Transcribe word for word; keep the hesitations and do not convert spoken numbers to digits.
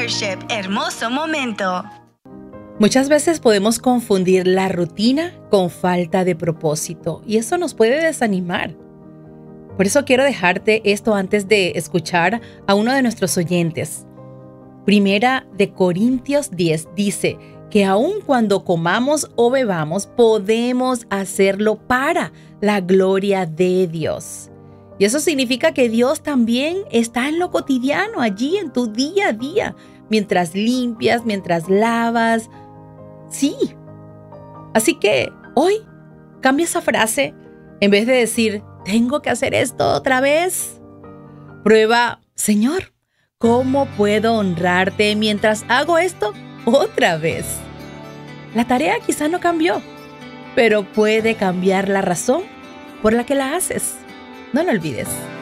Worship, hermoso momento. Muchas veces podemos confundir la rutina con falta de propósito y eso nos puede desanimar. Por eso quiero dejarte esto antes de escuchar a uno de nuestros oyentes. Primera de Corintios diez dice que aun cuando comamos o bebamos, podemos hacerlo para la gloria de Dios. Y eso significa que Dios también está en lo cotidiano, allí en tu día a día, mientras limpias, mientras lavas. Sí. Así que hoy cambia esa frase. En vez de decir, tengo que hacer esto otra vez, prueba, Señor, ¿cómo puedo honrarte mientras hago esto otra vez? La tarea quizá no cambió, pero puede cambiar la razón por la que la haces. No lo olvides.